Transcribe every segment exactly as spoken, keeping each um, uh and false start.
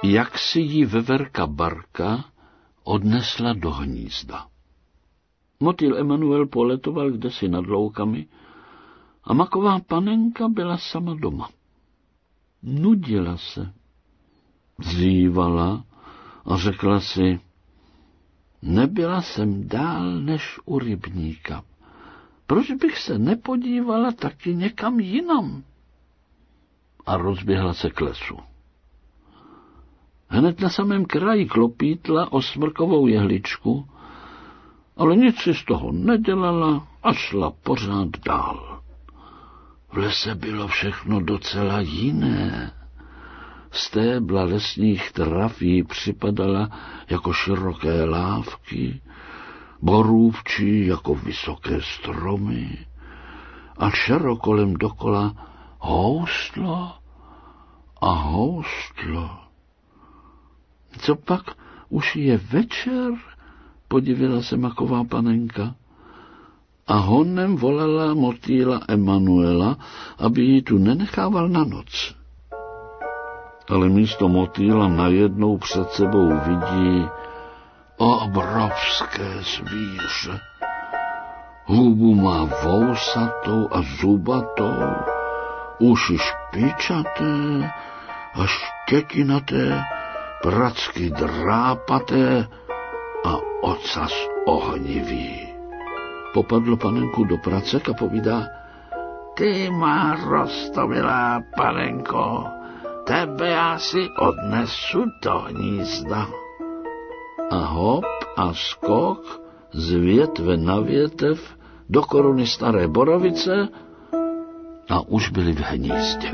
jak si jí veverka Barka odnesla do hnízda. Motýl Emanuel poletoval kdesi nad loukami a maková panenka byla sama doma. Nudila se, zývala a řekla si, nebyla jsem dál než u rybníka. Proč bych se nepodívala taky někam jinam? A rozběhla se k lesu. Hned na samém kraji klopítla o smrkovou jehličku, ale nic si z toho nedělala a šla pořád dál. V lese bylo všechno docela jiné. Stébla lesních trav jí připadala jako široké lávky, borůvčí jako vysoké stromy a šero kolem dokola houstlo a houstlo. Co pak, už je večer, podivila se maková panenka a honem volala motýla Emanuela, aby ji tu nenechával na noc. Ale místo motýla najednou před sebou vidí obrovské zvíře. Hubu má vousatou a zubatou, uši špičaté a štětinaté, pracky drápaté a ocas ohnivý. Popadlo panenku do pracek a povídá, ty má roztomilá panenko, tebe já si odnesu do hnízda. A hop a skok z větve na větev do koruny staré borovice a už byli v hnízdě.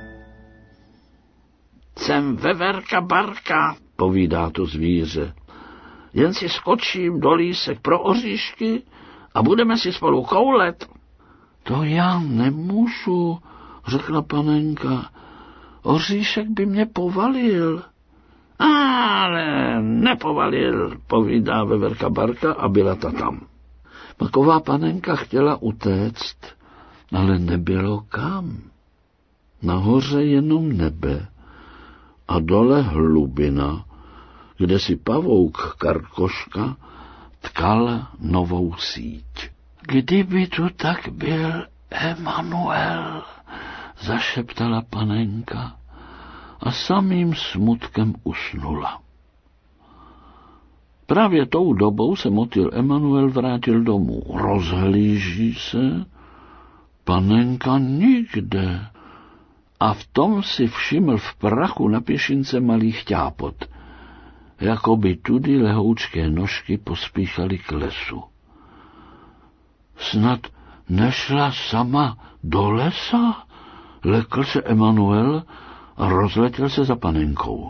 Jsem veverka Barka, povídá to zvíře. Jen si skočím do lísek pro oříšky a budeme si spolu koulet. To já nemůžu, řekla panenka. Oříšek by mě povalil. Ale nepovalil, povídá veverka Barka a byla ta tam. Maková panenka chtěla utéct, ale nebylo kam. Nahoře jenom nebe a dole hlubina, kde si pavouk Karkoška tkal novou síť. Kdyby tu tak byl Emanuel, zašeptala panenka a samým smutkem usnula. Právě tou dobou se motýl Emanuel vrátil domů. Rozhlíží se, panenka nikde. A v tom si všiml v prachu na pěšince malý chťápot. Jakoby tudy lehoučké nožky pospíchaly k lesu. Snad nešla sama do lesa? Lekl se Emanuel a rozletěl se za panenkou.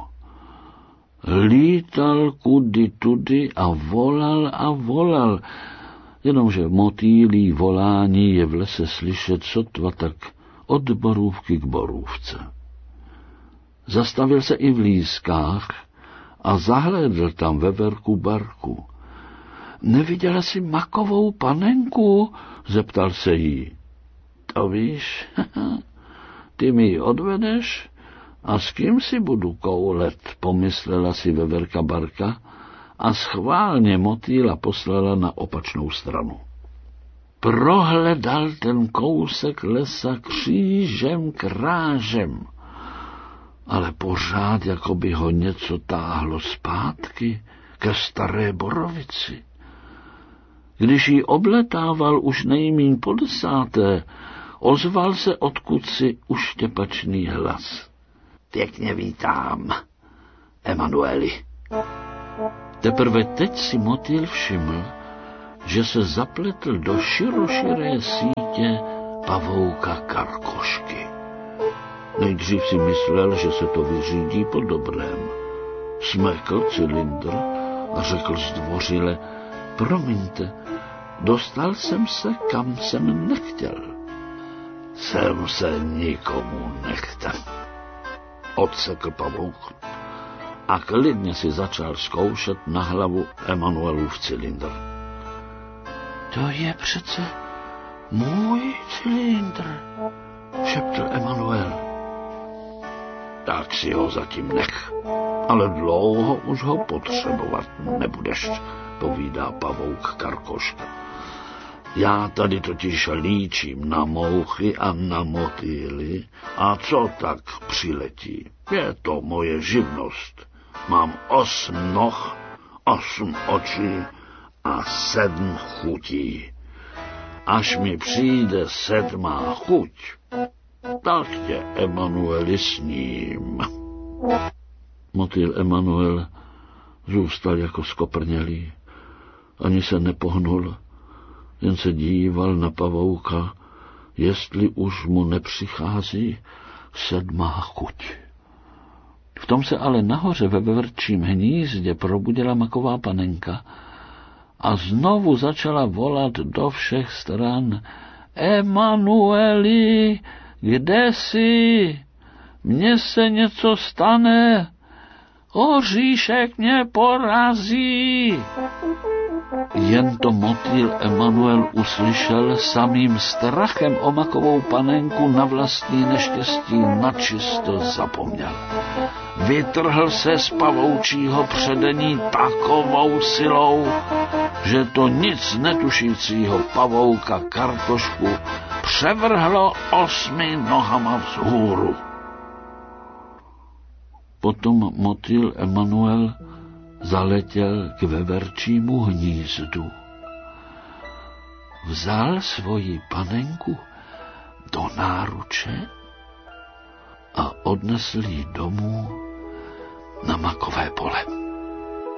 Lítal kudy tudy a volal a volal, jenomže motýlí volání je v lese slyšet sotva tak od borůvky k borůvce. Zastavil se i v lískách a zahlédl tam veverku Barku. Neviděla jsi makovou panenku? Zeptal se jí. To víš, ty mi ji odvedeš a s kým si budu koulet, pomyslela si veverka Barka a schválně motýla poslala na opačnou stranu. Prohledal ten kousek lesa křížem krážem, ale pořád jako by ho něco táhlo zpátky ke staré borovici. Když ji obletával už nejmíň po desáté, ozval se odkud-si uštěpačný hlas. Pěkně vítám, Emanueli. Teprve teď si motýl všiml, že se zapletl do široširé sítě pavouka Karkošky. Nejdřív si myslel, že se to vyřídí po dobrém. Smekl cylindr a řekl zdvořile, promiňte, dostal jsem se, kam jsem nechtěl. Jsem se nikomu nechtěl, odsekl pavouk a klidně si začal zkoušet na hlavu Emanuelův cylindr. To je přece můj cylindr, šeptl Emanuel. tak si ho zatím nech. Ale dlouho už ho potřebovat nebudeš, povídá pavouk Karkoška. Já tady totiž líčím na mouchy a na motýly a co tak přiletí. Je to moje živnost. Mám osm noh, osm očí a sedm chutí. Až mi přijde sedmá chuť, tak tě, Emanueli, sním. Motýl Emanuel zůstal jako skoprnělý. Ani se nepohnul, jen se díval na pavouka, jestli už mu nepřichází sedmá chuť. V tom se ale nahoře ve veverčím hnízdě probudila maková panenka a znovu začala volat do všech stran. Emanueli, kde jsi? Mně se něco stane. Oříšek mě porazí. Jen to motýl Emanuel uslyšel, samým strachem o makovou panenku na vlastní neštěstí načisto zapomněl. Vytrhl se z pavoučího předení takovou silou, že to nic netušícího pavouka Karkošku převrhlo osmi nohama vzhůru. Potom motýl Emanuel zaletěl k veverčímu hnízdu. Vzal svoji panenku do náruče a odnesl ji domů na makové pole.